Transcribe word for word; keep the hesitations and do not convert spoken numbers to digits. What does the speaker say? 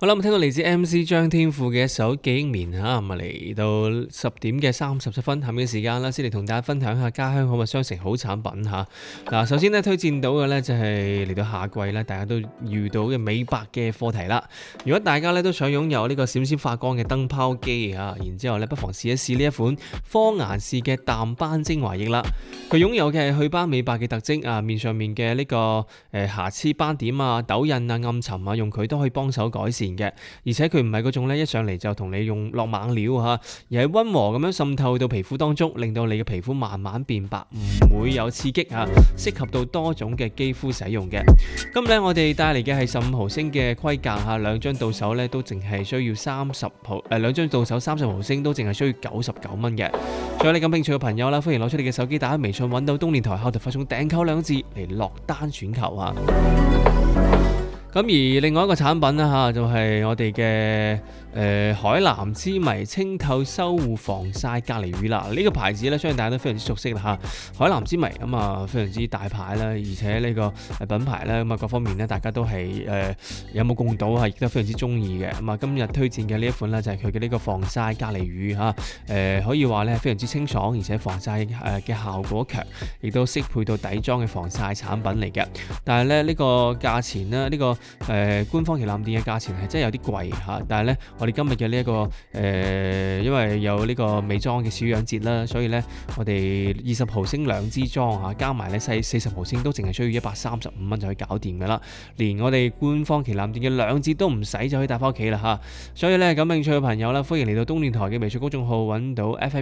好啦，咁聽到嚟自 M C 張天賦嘅一首《記憶棉》嚇，咁啊嚟到十點嘅三十七分，下面嘅時間啦，先嚟同大家分享下家鄉好物商城好產品嚇。嗱，首先咧推薦到嘅咧就係嚟到夏季咧，大家都遇到嘅美白嘅課題啦。如果大家咧都想擁有呢個閃閃發光嘅燈泡機嚇，然之後咧不妨試一試呢一款科顏氏嘅淡斑精華液啦。佢擁有嘅係祛斑美白嘅特徵啊，面上面嘅呢個誒瑕疵斑點啊、痘印啊、暗沉啊，用佢都可以幫手改善嘅。而且佢唔係嗰種咧一上嚟就同你用落猛料嚇，而係溫和咁樣滲透到皮膚當中，令到你嘅皮膚慢慢變白，唔會有刺激嚇，適合到多種嘅肌膚使用嘅。今日咧我哋帶嚟嘅係十五毫升嘅規格嚇，兩張到手咧都淨係需要三十毫誒兩張到手三十毫升都淨係需要九十九蚊嘅。仲有你感興趣嘅朋友啦，歡迎攞出你嘅手機打開微信揾到東電台後台發送訂購兩個字嚟落單選購啊！咁而另外一個產品啦嚇，就係、是、我哋嘅誒海藍之謎清透修護防曬隔離乳啦。呢、這個牌子咧，相信大家都非常之熟悉啦嚇。海藍之謎咁啊，非常之大牌啦，而且呢個品牌咧咁啊各方面咧，大家都係誒、呃、有冇共睹啊，亦都非常之中意嘅。咁啊，今日推薦嘅呢一款咧，就係佢嘅呢個防曬隔離乳嚇。誒、呃、可以話咧非常之清爽，而且防曬誒嘅效果強，亦都適配到底妝嘅防曬產品嚟嘅。但係咧呢、這個價錢咧，呢、這個誒、呃、官方旗艦店嘅價錢係真係有啲貴嚇，但係咧我哋今日嘅呢一個誒、呃，因為有呢個美妝嘅小樣節啦，所以咧我哋二十毫升兩支裝嚇，加埋咧細四十毫升都淨係需要一百三十五蚊就可以搞掂㗎啦，連我哋官方旗艦店嘅兩折都唔使就可以帶翻屋企啦嚇，所以咧感興趣嘅朋友啦，歡迎嚟到東電台嘅微信公眾號揾到 F M